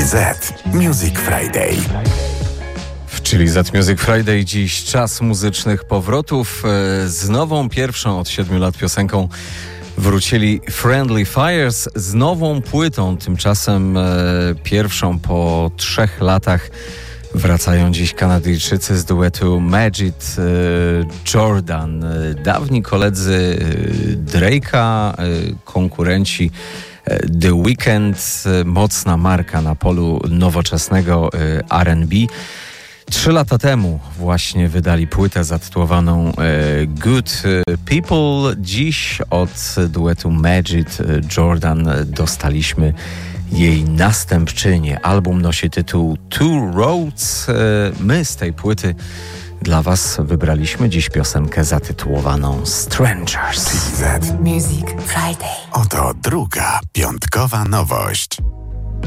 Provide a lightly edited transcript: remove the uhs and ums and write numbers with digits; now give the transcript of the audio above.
Chili Z Music Friday. W Chili Z Music Friday dziś czas muzycznych powrotów. Z nową, pierwszą od 7 lat piosenką wrócili Friendly Fires z nową płytą. Tymczasem pierwszą po 3 latach wracają dziś Kanadyjczycy z duetu Majid Jordan. Dawni koledzy Drake'a, konkurenci The Weeknd, mocna marka na polu nowoczesnego R&B. 3 lata temu właśnie wydali płytę zatytułowaną Good People. Dziś od duetu Majid Jordan dostaliśmy jej następczynię. Album nosi tytuł Two Roads. My z tej płyty dla Was wybraliśmy dziś piosenkę zatytułowaną Strangers. Chili Z Music Friday. Oto druga piątkowa nowość.